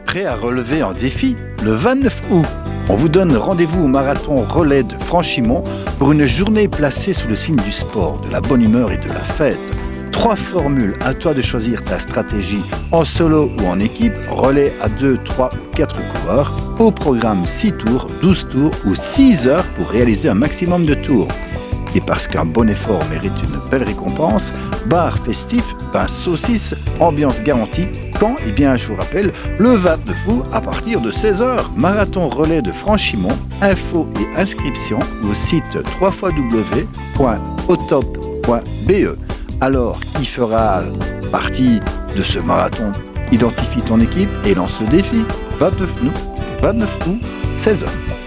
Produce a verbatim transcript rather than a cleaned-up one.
Prêt à relever un défi le vingt-neuf août? On vous donne rendez-vous au marathon relais de Franchimont pour une journée placée sous le signe du sport, de la bonne humeur et de la fête. Trois formules, à toi de choisir ta stratégie en solo ou en équipe, relais à deux, trois ou quatre coureurs. Au programme six tours, douze tours ou six heures pour réaliser un maximum de tours. Et parce qu'un bon effort mérite une belle récompense, bar festif, pain saucisse, ambiance garantie. Quand? Eh bien, je vous rappelle, le vingt-neuf août à partir de seize heures. Marathon relais de Franchimont, info et inscription au site w w w point otop point b e. Alors, qui fera partie de ce marathon? Identifie ton équipe et lance le défi. vingt-neuf août, seize heures.